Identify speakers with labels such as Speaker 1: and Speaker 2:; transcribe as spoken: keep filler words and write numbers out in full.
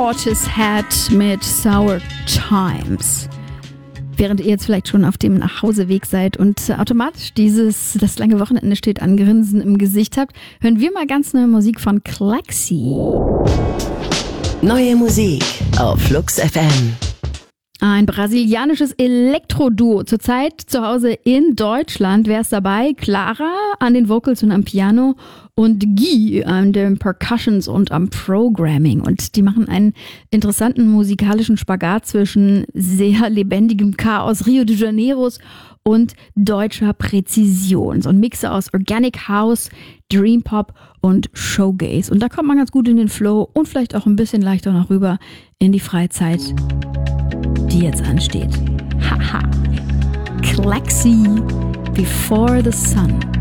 Speaker 1: Portishead mit Sour Times. Während ihr jetzt vielleicht schon auf dem Nachhauseweg seid und automatisch dieses, das lange Wochenende steht an, Grinsen im Gesicht habt, hören wir mal ganz neue Musik von Clexi.
Speaker 2: Neue Musik auf Flux F M.
Speaker 1: Ein brasilianisches Elektro-Duo, zurzeit zu Hause in Deutschland. Wer ist dabei? Clara an den Vocals und am Piano und Guy an den Percussions und am Programming. Und die machen einen interessanten musikalischen Spagat zwischen sehr lebendigem Chaos Rio de Janeiros und deutscher Präzision. So ein Mix aus Organic House, Dream Pop und Showgaze. Und da kommt man ganz gut in den Flow und vielleicht auch ein bisschen leichter noch rüber in die Freizeit, die jetzt ansteht. Haha. Clexi, Before the Sun.